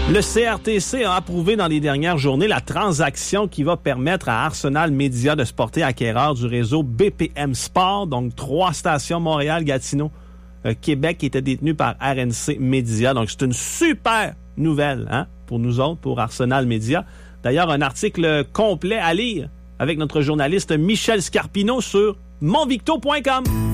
Le CRTC a approuvé dans les dernières journées la transaction qui va permettre à Arsenal Média de se porter acquéreur du réseau BPM Sport, donc 3 stations Montréal, Gatineau, Québec qui étaient détenues par RNC Média. Donc c'est une super nouvelle pour nous autres, pour Arsenal Média. D'ailleurs, un article complet à lire avec notre journaliste Michel Scarpino sur monvicto.com.